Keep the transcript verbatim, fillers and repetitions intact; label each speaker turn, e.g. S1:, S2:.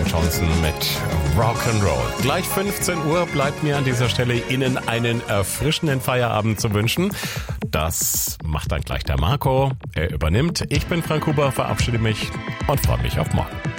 S1: Brian Johnson mit Rock'n'Roll. Gleich fünfzehn Uhr bleibt mir an dieser Stelle Ihnen einen erfrischenden Feierabend zu wünschen. Das macht dann gleich der Marco. Er übernimmt. Ich bin Frank Huber, verabschiede mich und freue mich auf morgen.